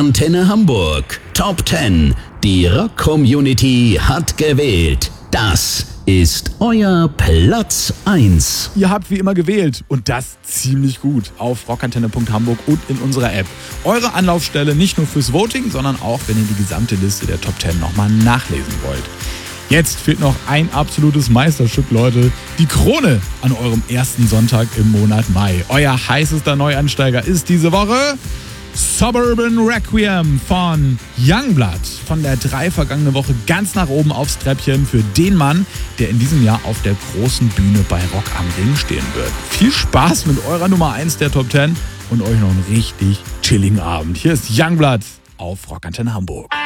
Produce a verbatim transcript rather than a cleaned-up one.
Antenne Hamburg. Top zehn. Die Rock-Community hat gewählt. Das ist euer Platz eins. Ihr habt wie immer gewählt und das ziemlich gut auf rockantenne punkt hamburg und in unserer App. Eure Anlaufstelle nicht nur fürs Voting, sondern auch, wenn ihr die gesamte Liste der Top zehn nochmal nachlesen wollt. Jetzt fehlt noch ein absolutes Meisterstück, Leute. Die Krone an eurem ersten Sonntag im Monat Mai. Euer heißester Neuansteiger ist diese Woche Suburban Requiem von Youngblood. Von der drei vergangene Woche ganz nach oben aufs Treppchen für den Mann, der in diesem Jahr auf der großen Bühne bei Rock am Ring stehen wird. Viel Spaß mit eurer Nummer eins der Top zehn und euch noch einen richtig chilligen Abend. Hier ist Youngblood auf Rockantenne Hamburg.